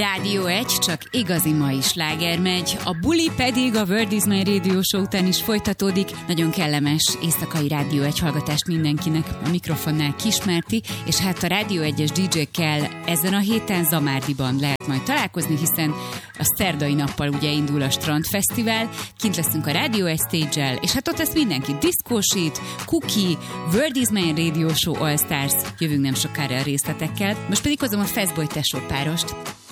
Rádió 1, csak igazi mai sláger megy. A buli pedig a World is My Radio Show után is folytatódik. Nagyon kellemes éjszakai Rádió 1 hallgatást mindenkinek. A mikrofonnál Kismárti, és hát a Rádió 1-es DJ-kkel ezen a héten Zamárdiban lehet majd találkozni, hiszen a szerdai nappal ugye indul a Strandfesztivál. Kint leszünk a Rádió 1 stage-el, és hát ott lesz mindenki. Diszkósít, Cookie, World is My Radio Show All Stars. Jövünk nem sokára a részletekkel. Most pedig hozom a Fastboy tesó párost.